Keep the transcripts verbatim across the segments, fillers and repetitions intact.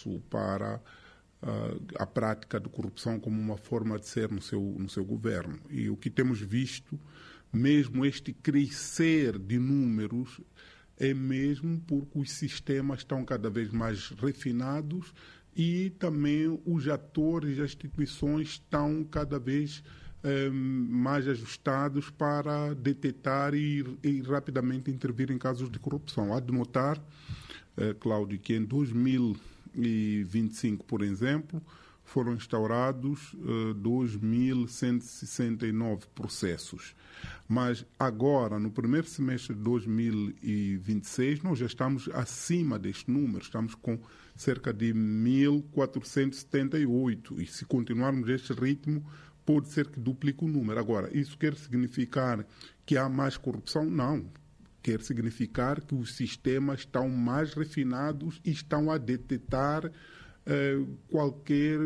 espaço para uh, a prática de corrupção como uma forma de ser no seu, no seu governo. E o que temos visto, mesmo este crescer de números, é mesmo porque os sistemas estão cada vez mais refinados e também os atores e as instituições estão cada vez eh, mais ajustados para detectar e, e rapidamente intervir em casos de corrupção. Há de notar, eh, Cláudio, que em dois mil e vinte e cinco, por exemplo, foram instaurados eh, dois mil cento e sessenta e nove processos. Mas agora, no primeiro semestre de dois mil e vinte e seis, nós já estamos acima deste número, estamos com cerca de mil quatrocentos e setenta e oito. E se continuarmos este ritmo, pode ser que duplique o número. Agora, isso quer significar que há mais corrupção? Não. Quer significar que os sistemas estão mais refinados e estão a detectar Uh, qualquer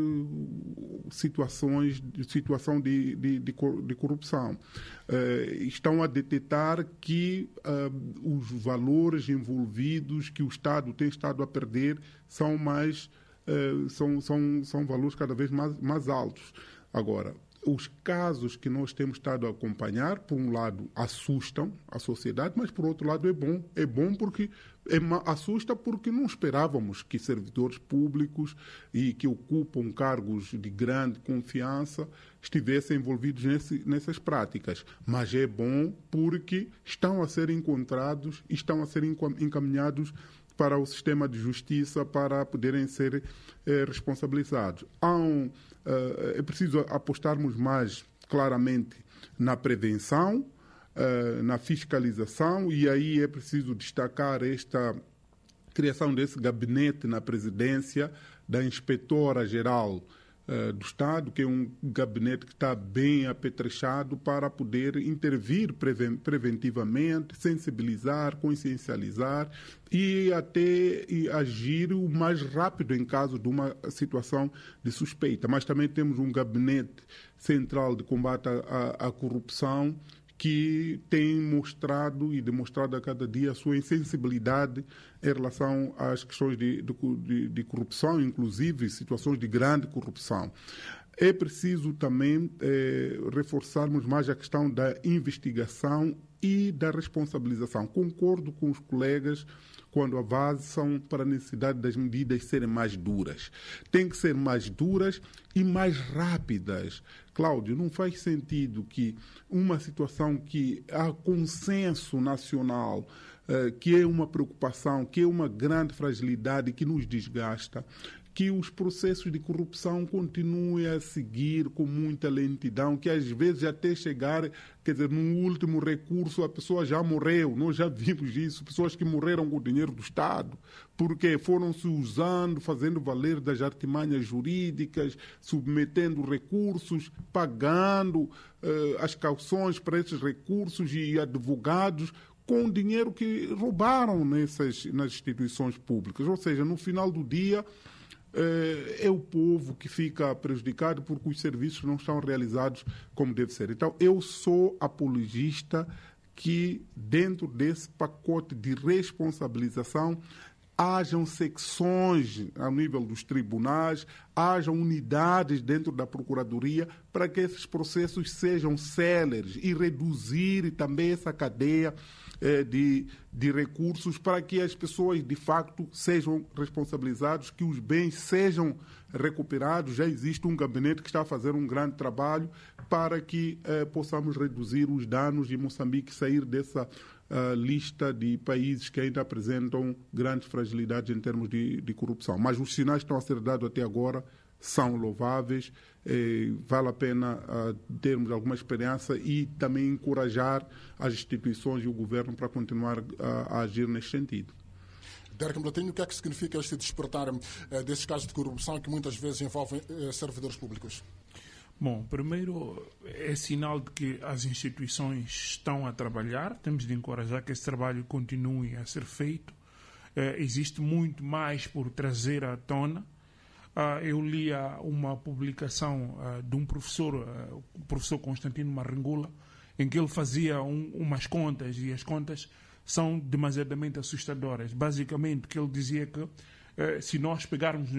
situações, situação de, de, de, de corrupção. Uh, estão a detectar que uh, os valores envolvidos que o Estado tem estado a perder são, mais, uh, são, são, são valores cada vez mais, mais altos. Agora, os casos que nós temos estado a acompanhar, por um lado, assustam a sociedade, mas, por outro lado, é bom. É bom porque é, assusta porque não esperávamos que servidores públicos e que ocupam cargos de grande confiança estivessem envolvidos nesse, nessas práticas. Mas é bom porque estão a ser encontrados e estão a ser encaminhados para o sistema de justiça para poderem ser eh, responsabilizados. Há um, uh, é preciso apostarmos mais claramente na prevenção, uh, na fiscalização, e aí é preciso destacar esta criação desse gabinete na presidência da Inspetora-Geral uh, do Estado, que é um gabinete que está bem apetrechado para poder intervir preven- preventivamente, sensibilizar, consciencializar e até e agir o mais rápido em caso de uma situação de suspeita. Mas também temos um gabinete central de combate à, à corrupção que tem mostrado e demonstrado a cada dia a sua insensibilidade em relação às questões de, de, de corrupção, inclusive situações de grande corrupção. É preciso também eh, reforçarmos mais a questão da investigação e da responsabilização. Concordo com os colegas quando avançam para a necessidade das medidas serem mais duras. Tem que ser mais duras e mais rápidas. Cláudio, não faz sentido que uma situação que há consenso nacional, eh, que é uma preocupação, que é uma grande fragilidade que nos desgasta, que os processos de corrupção continuem a seguir com muita lentidão, que às vezes até chegar, quer dizer, no último recurso a pessoa já morreu. Nós já vimos isso, pessoas que morreram com o dinheiro do Estado, porque foram se usando, fazendo valer das artimanhas jurídicas, submetendo recursos, pagando uh, as cauções para esses recursos e advogados, com o dinheiro que roubaram nessas, nas instituições públicas. Ou seja, no final do dia, é o povo que fica prejudicado porque os serviços não estão realizados como deve ser. Então, eu sou apologista que, dentro desse pacote de responsabilização, hajam secções ao nível dos tribunais, hajam unidades dentro da Procuradoria para que esses processos sejam céleres e reduzir também essa cadeia eh, de, de recursos para que as pessoas, de facto, sejam responsabilizadas, que os bens sejam recuperados. Já existe um gabinete que está a fazer um grande trabalho para que eh, possamos reduzir os danos de Moçambique, sair dessa Uh, lista de países que ainda apresentam grandes fragilidades em termos de, de corrupção. Mas os sinais que estão a ser dados até agora são louváveis, eh, vale a pena uh, termos alguma experiência e também encorajar as instituições e o governo para continuar uh, a agir neste sentido. Derek Mlatinho, o que é que significa este despertar uh, desses casos de corrupção que muitas vezes envolvem uh, servidores públicos? Bom, primeiro é sinal de que as instituições estão a trabalhar, temos de encorajar que esse trabalho continue a ser feito. Eh, existe muito mais por trazer à tona. Ah, eu li ah, uma publicação ah, de um professor, ah, o professor Constantino Marringula, em que ele fazia um, umas contas, e as contas são demasiadamente assustadoras. Basicamente, que ele dizia que eh, se nós pegarmos